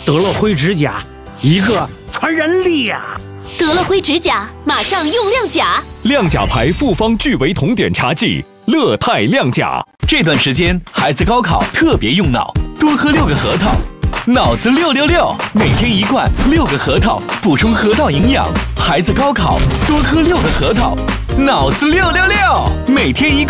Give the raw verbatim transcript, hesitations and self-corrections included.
得了灰指甲，一个传人力呀、啊！ 得了灰指甲，马上用亮甲。 亮甲牌复方聚维酮碘茶剂，乐泰亮甲。 这段时间孩子高考特别用脑，多喝六个核桃，脑子六六六，每天一罐六个核桃，补充核桃营养。孩子高考多喝六个核桃，脑子六六六，每天一。